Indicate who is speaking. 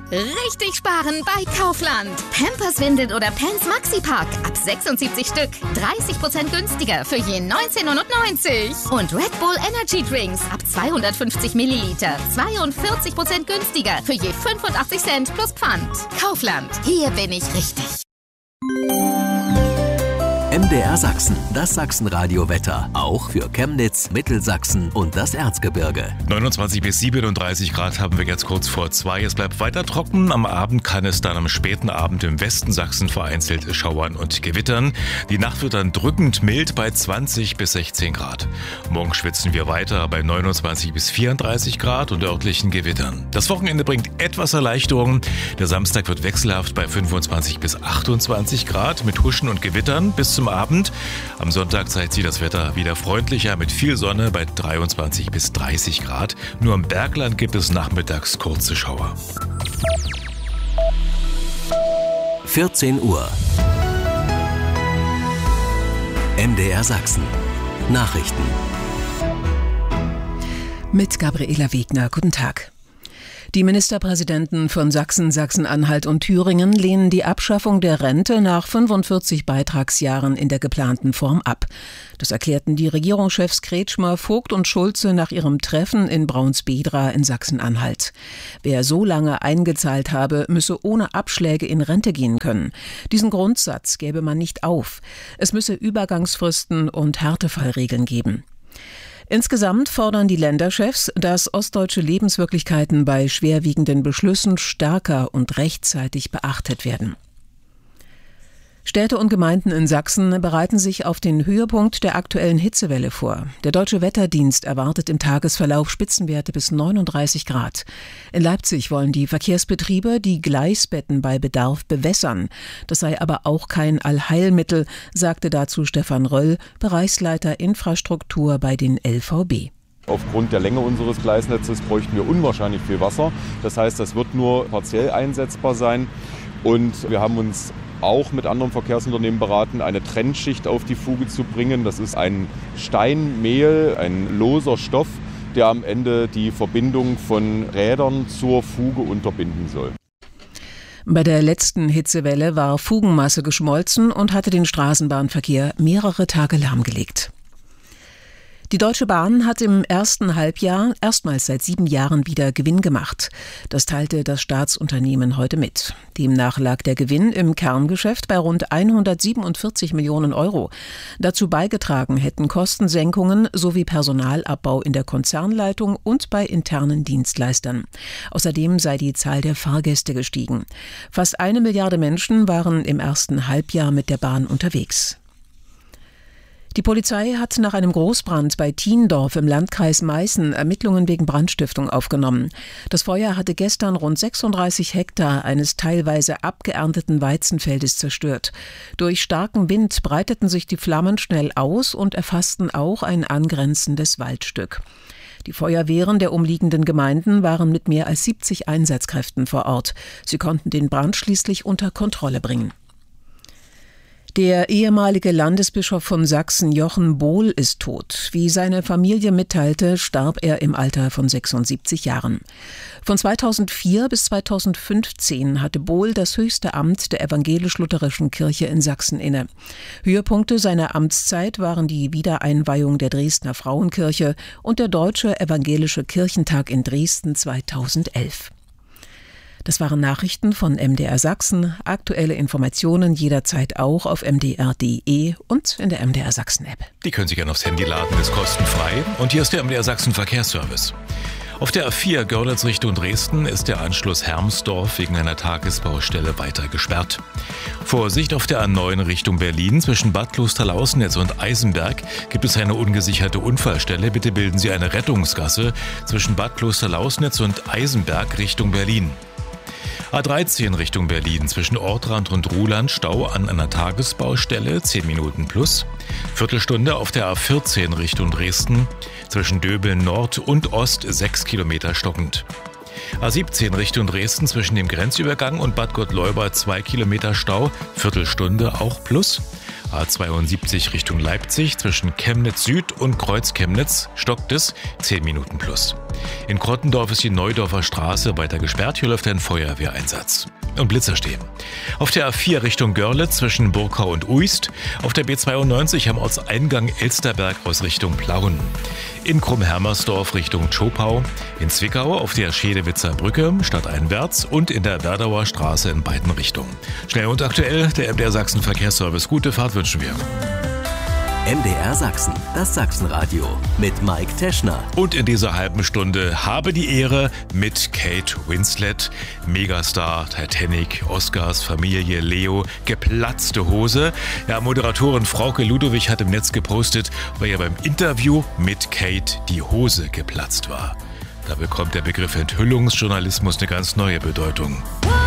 Speaker 1: Richtig sparen bei Kaufland. Pampers, Windeln oder Pants Maxipack ab 76 Stück. 30% günstiger für je 19,99 €. Und Red Bull Energy Drinks ab 250 Milliliter. 42% günstiger für je 85 Cent plus Pfand. Kaufland. Hier bin ich richtig.
Speaker 2: MDR Sachsen, das Sachsenradio-Wetter. Auch für Chemnitz, Mittelsachsen und das Erzgebirge.
Speaker 3: 29 bis 37 Grad haben wir jetzt kurz vor 2. Es bleibt weiter trocken. Am Abend kann es dann am späten Abend im Westen Sachsen vereinzelt schauern und gewittern. Die Nacht wird dann drückend mild bei 20 bis 16 Grad. Morgen schwitzen wir weiter bei 29 bis 34 Grad und örtlichen Gewittern. Das Wochenende bringt etwas Erleichterung. Der Samstag wird wechselhaft bei 25 bis 28 Grad mit Huschen und Gewittern bis zum Abend. Am Sonntag zeigt sich das Wetter wieder freundlicher mit viel Sonne bei 23 bis 30 Grad. Nur im Bergland gibt es nachmittags kurze Schauer.
Speaker 2: 14 Uhr. MDR Sachsen. Nachrichten.
Speaker 4: Mit Gabriela Wegner. Guten Tag. Die Ministerpräsidenten von Sachsen, Sachsen-Anhalt und Thüringen lehnen die Abschaffung der Rente nach 45 Beitragsjahren in der geplanten Form ab. Das erklärten die Regierungschefs Kretschmer, Vogt und Schulze nach ihrem Treffen in Braunsbedra in Sachsen-Anhalt. Wer so lange eingezahlt habe, müsse ohne Abschläge in Rente gehen können. Diesen Grundsatz gäbe man nicht auf. Es müsse Übergangsfristen und Härtefallregeln geben. Insgesamt fordern die Länderchefs, dass ostdeutsche Lebenswirklichkeiten bei schwerwiegenden Beschlüssen stärker und rechtzeitig beachtet werden. Städte und Gemeinden in Sachsen bereiten sich auf den Höhepunkt der aktuellen Hitzewelle vor. Der Deutsche Wetterdienst erwartet im Tagesverlauf Spitzenwerte bis 39 Grad. In Leipzig wollen die Verkehrsbetriebe die Gleisbetten bei Bedarf bewässern. Das sei aber auch kein Allheilmittel, sagte dazu Stefan Röll, Bereichsleiter Infrastruktur bei den LVB.
Speaker 5: Aufgrund der Länge unseres Gleisnetzes bräuchten wir unwahrscheinlich viel Wasser. Das heißt, das wird nur partiell einsetzbar sein. Und wir haben uns auch mit anderen Verkehrsunternehmen beraten, eine Trennschicht auf die Fuge zu bringen. Das ist ein Steinmehl, ein loser Stoff, der am Ende die Verbindung von Rädern zur Fuge unterbinden soll.
Speaker 4: Bei der letzten Hitzewelle war Fugenmasse geschmolzen und hatte den Straßenbahnverkehr mehrere Tage lahmgelegt. Die Deutsche Bahn hat im ersten Halbjahr erstmals seit 7 Jahren wieder Gewinn gemacht. Das teilte das Staatsunternehmen heute mit. Demnach lag der Gewinn im Kerngeschäft bei rund 147 Millionen €. Dazu beigetragen hätten Kostensenkungen sowie Personalabbau in der Konzernleitung und bei internen Dienstleistern. Außerdem sei die Zahl der Fahrgäste gestiegen. Fast 1 Milliarde Menschen waren im ersten Halbjahr mit der Bahn unterwegs. Die Polizei hat nach einem Großbrand bei Thiendorf im Landkreis Meißen Ermittlungen wegen Brandstiftung aufgenommen. Das Feuer hatte gestern rund 36 Hektar eines teilweise abgeernteten Weizenfeldes zerstört. Durch starken Wind breiteten sich die Flammen schnell aus und erfassten auch ein angrenzendes Waldstück. Die Feuerwehren der umliegenden Gemeinden waren mit mehr als 70 Einsatzkräften vor Ort. Sie konnten den Brand schließlich unter Kontrolle bringen. Der ehemalige Landesbischof von Sachsen, Jochen Bohl, ist tot. Wie seine Familie mitteilte, starb er im Alter von 76 Jahren. Von 2004 bis 2015 hatte Bohl das höchste Amt der evangelisch-lutherischen Kirche in Sachsen inne. Höhepunkte seiner Amtszeit waren die Wiedereinweihung der Dresdner Frauenkirche und der Deutsche Evangelische Kirchentag in Dresden 2011. Das waren Nachrichten von MDR Sachsen. Aktuelle Informationen jederzeit auch auf mdr.de und in der MDR Sachsen-App.
Speaker 3: Die können Sie gerne aufs Handy laden, ist kostenfrei. Und hier ist der MDR Sachsen Verkehrsservice. Auf der A4 Görlitz Richtung Dresden ist der Anschluss Hermsdorf wegen einer Tagesbaustelle weiter gesperrt. Vorsicht auf der A9 Richtung Berlin zwischen Bad Klosterlausnitz und Eisenberg gibt es eine ungesicherte Unfallstelle. Bitte bilden Sie eine Rettungsgasse zwischen Bad Klosterlausnitz und Eisenberg Richtung Berlin. A13 Richtung Berlin zwischen Ortrand und Ruhland Stau an einer Tagesbaustelle, 10 Minuten plus. Viertelstunde auf der A14 Richtung Dresden zwischen Döbeln Nord und Ost 6 Kilometer stockend. A17 Richtung Dresden zwischen dem Grenzübergang und Bad Gottleuba 2 Kilometer Stau, Viertelstunde auch plus. A72 Richtung Leipzig zwischen Chemnitz Süd und Kreuz Chemnitz stockt es 10 Minuten plus. In Krottendorf ist die Neudorfer Straße weiter gesperrt, hier läuft ein Feuerwehreinsatz. Und Blitzer stehen. Auf der A4 Richtung Görlitz zwischen Burkau und Uist. Auf der B92 am Ortseingang Elsterberg aus Richtung Plauen. In Krumm-Hermersdorf Richtung Zschopau. In Zwickau auf der Schedewitzer Brücke stadteinwärts und in der Werdauer Straße in beiden Richtungen. Schnell und aktuell, der MDR Sachsen Verkehrsservice. Gute Fahrt wünschen wir.
Speaker 2: MDR Sachsen, das Sachsenradio mit Mike Teschner.
Speaker 3: Und in dieser halben Stunde habe die Ehre mit Kate Winslet, Megastar, Titanic, Oscars, Familie, Leo, geplatzte Hose. Ja, Moderatorin Frauke Ludowig hat im Netz gepostet, weil ja beim Interview mit Kate die Hose geplatzt war. Da bekommt der Begriff Enthüllungsjournalismus eine ganz neue Bedeutung.